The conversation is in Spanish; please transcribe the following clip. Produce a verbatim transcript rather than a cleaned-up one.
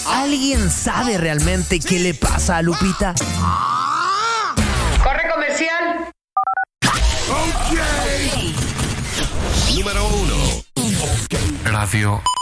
¿Alguien sabe realmente qué le pasa a Lupita? ¡Corre comercial! Ok. Número uno. Radio